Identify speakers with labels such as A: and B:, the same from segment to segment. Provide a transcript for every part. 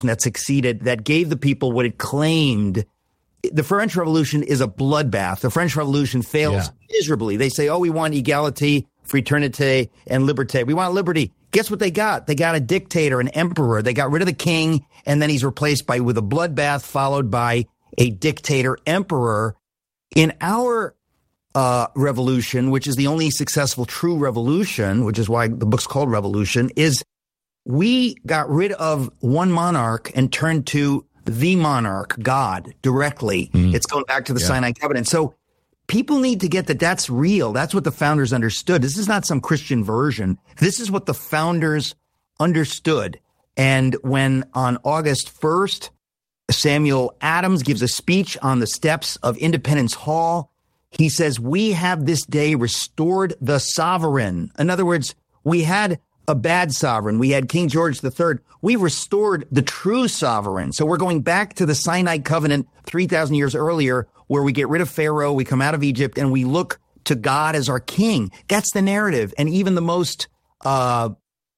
A: that succeeded, that gave the people what it claimed. The French Revolution is a bloodbath. The French Revolution fails miserably. They say, we want equality, fraternité, and liberté. We want liberty. Guess what they got? They got a dictator, an emperor. They got rid of the king, and then he's replaced with a bloodbath followed by a dictator emperor. In our revolution, which is the only successful true revolution, which is why the book's called Revolution, is we got rid of one monarch and turned to the monarch, God, directly. It's going back to the Sinai Covenant. So people need to get that that's real. That's what the founders understood. This is not some Christian version. This is what the founders understood. And when on August 1st, Samuel Adams gives a speech on the steps of Independence Hall, he says, we have this day restored the sovereign. In other words, we had a bad sovereign. We had King George III. We restored the true sovereign. So we're going back to the Sinai Covenant 3,000 years earlier, where we get rid of Pharaoh, we come out of Egypt, and we look to God as our king. That's the narrative. And even the most, the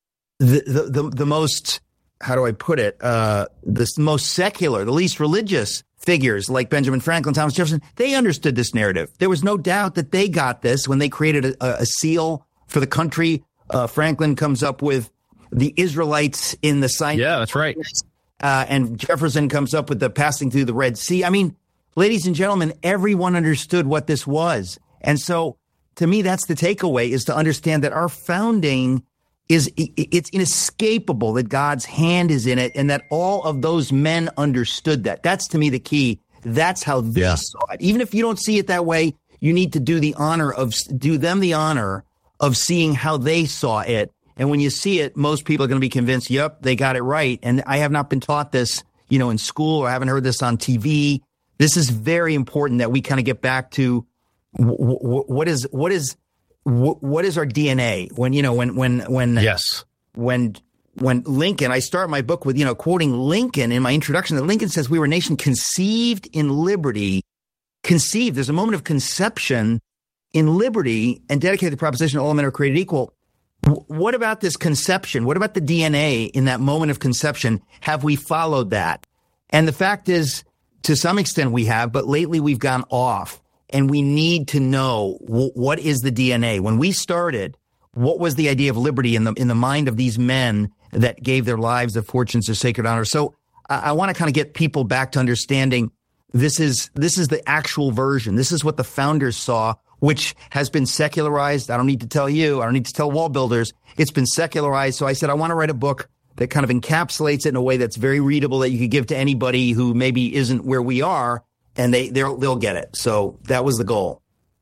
A: most, how do I put it? The most secular, the least religious figures like Benjamin Franklin, Thomas Jefferson, they understood this narrative. There was no doubt that they got this when they created a seal for the country. Franklin comes up with the Israelites in the Sinai.
B: Yeah, that's right.
A: And Jefferson comes up with the passing through the Red Sea. I mean, ladies and gentlemen, everyone understood what this was. And so to me, that's the takeaway, is to understand that our founding it's inescapable that God's hand is in it, and that all of those men understood that. That's to me the key. That's how they saw it. Even if you don't see it that way, you need to do them the honor of seeing how they saw it. And when you see it, most people are going to be convinced, yep, they got it right. And I have not been taught this, in school, or I haven't heard this on TV. This is very important that we kind of get back to what is our DNA when Lincoln, I start my book with, quoting Lincoln in my introduction, that Lincoln says we were a nation conceived in liberty. Conceived. There's a moment of conception in liberty and dedicated to the proposition all men are created equal. What about this conception? What about the DNA in that moment of conception? Have we followed that? And the fact is, to some extent we have, but lately we've gone off, and we need to know what is the DNA. When we started, what was the idea of liberty in the mind of these men that gave their lives, their fortunes, their sacred honor? So I want to kind of get people back to understanding this is the actual version. This is what the founders saw, which has been secularized. I don't need to tell you. I don't need to tell wall builders. It's been secularized. So I said, I want to write a book that kind of encapsulates it in a way that's very readable, that you could give to anybody who maybe isn't where we are, and they'll get it. So that was the goal.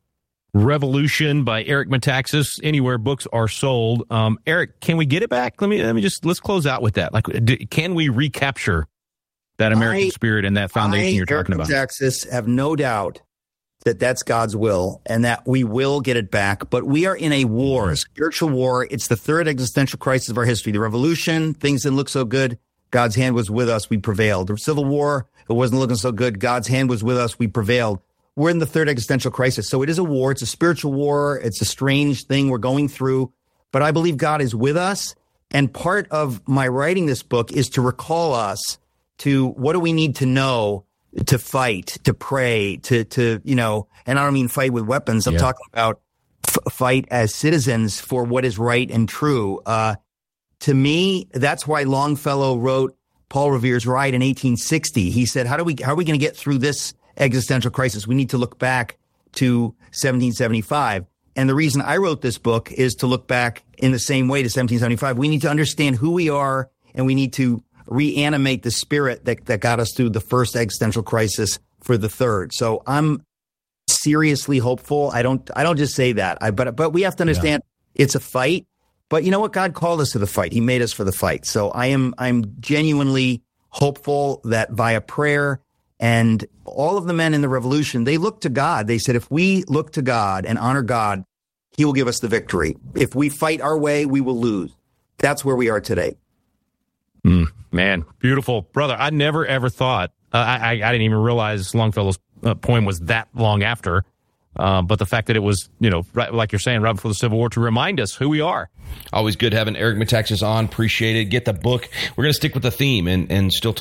B: Revolution by Eric Metaxas, anywhere books are sold. Eric, can we get it back? Let's close out with that. Can we recapture that American spirit and that foundation you're talking about?
A: Eric Metaxas have no doubt that that's God's will and that we will get it back. But we are in a war, a spiritual war. It's the third existential crisis of our history. The revolution, things didn't look so good. God's hand was with us. We prevailed. The Civil War, it wasn't looking so good. God's hand was with us. We prevailed. We're in the third existential crisis. So it is a war. It's a spiritual war. It's a strange thing we're going through. But I believe God is with us. And part of my writing this book is to recall us to what do we need to know to fight, to pray, to and I don't mean fight with weapons. I'm talking about fight as citizens for what is right and true. To me, that's why Longfellow wrote Paul Revere's Ride in 1860. He said, how are we going to get through this existential crisis? We need to look back to 1775. And the reason I wrote this book is to look back in the same way to 1775. We need to understand who we are, and we need to reanimate the spirit that got us through the first existential crisis for the third. So I'm seriously hopeful. I don't just say that. But we have to understand it's a fight. But you know what? God called us to the fight. He made us for the fight. So I'm genuinely hopeful that via prayer, and all of the men in the revolution, they looked to God. They said, if we look to God and honor God, he will give us the victory. If we fight our way, we will lose. That's where we are today.
B: Man, beautiful. Brother, I never, ever thought, I didn't even realize Longfellow's poem was that long after. But the fact that it was, right, like you're saying, right before the Civil War, to remind us who we are.
C: Always good having Eric Metaxas on. Appreciate it. Get the book. We're going to stick with the theme and still